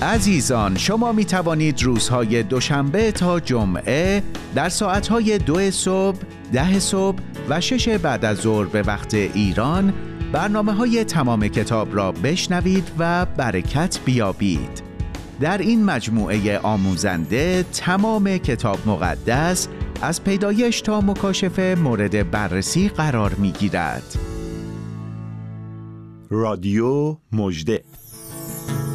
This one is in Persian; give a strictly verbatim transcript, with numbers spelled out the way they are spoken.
عزیزان، شما می توانید روزهای دوشنبه تا جمعه در ساعتهای دو صبح، ده صبح و شش بعد از ظهر به وقت ایران برنامه های تمام کتاب را بشنوید و برکت بیابید. در این مجموعه آموزنده تمام کتاب مقدس از پیدایش تا مکاشفه مورد بررسی قرار می گیرد. رادیو مژده.